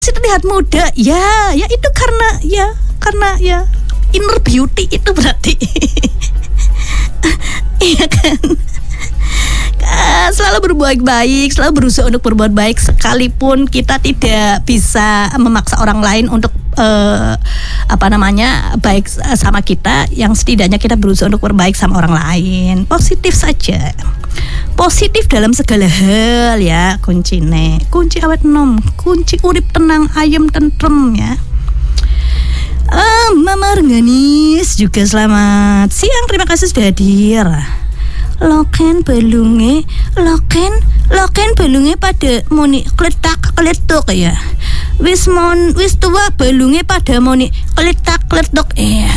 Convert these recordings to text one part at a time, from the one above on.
terlihat muda, ya itu karena inner beauty itu berarti. Iya kan? Selalu berbuat baik, selalu berusaha untuk berbuat baik, sekalipun kita tidak bisa memaksa orang lain untuk baik sama kita, yang setidaknya kita berusaha untuk berbaik sama orang lain. Positif saja, positif dalam segala hal ya, kunci awet nom, kunci urip tenang ayem tentrem ya. Mama Rengganis juga selamat siang, terima kasih sudah hadir. Loken balunge pada moni kletak ya. Wis tua balunge pada moni kletak ya.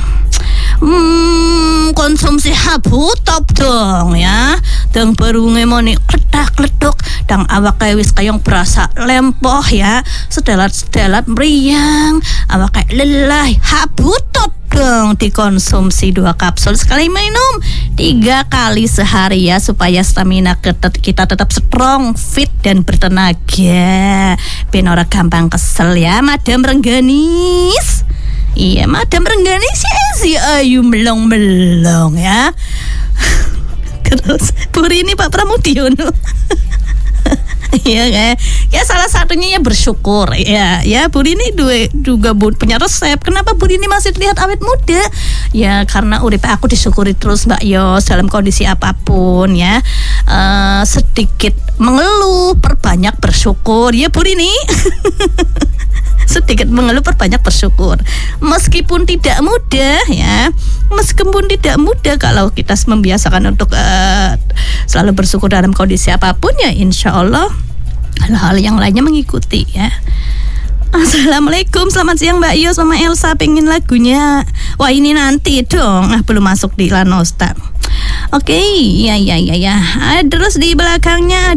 Konsumsi habu top dong ya. Dang balunge moni kletak dang awake wis kayong berasa lempoh ya. Sedalat meriang, awake lelah, habu top dong, dikonsumsi 2 kapsul sekali, minum 3 kali sehari ya, supaya stamina kita tetap strong, fit dan bertenaga. Ben ora gampang kesel ya, Madam Rengganis. Iya, Madam Rengganis ya, si ayu melong ya. Terus Puri ini Pak Pramudiono. Iya kan? Ya salah satunya ya bersyukur ya Budi ini juga punya resep. Kenapa Budi ini masih terlihat awet muda? Ya karena urip aku disyukuri terus Mbak Yos dalam kondisi apapun ya. Sedikit mengeluh, perbanyak bersyukur ya Budi ini. Sedikit mengeluh, perbanyak bersyukur. Meskipun tidak mudah ya, kalau kita membiasakan untuk selalu bersyukur dalam kondisi apapun ya, insya Allah hal-hal yang lainnya mengikuti ya. Assalamualaikum, selamat siang Mbak Yos sama Elsa, pengen lagunya. Wah ini nanti dong, belum masuk di Lanosta. Oke, ya. Terus di belakangnya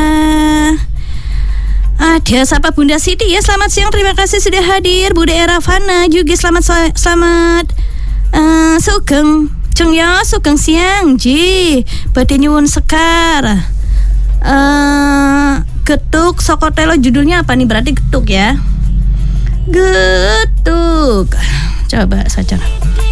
ada siapa Bunda Siti ya, selamat siang, terima kasih sudah hadir. Bunda Eravana juga selamat sugeng Jeng ya, sugeng siang ji badhe nyuwun sekar. Getuk Sokotelo, judulnya apa nih, berarti getuk ya, getuk, coba saja.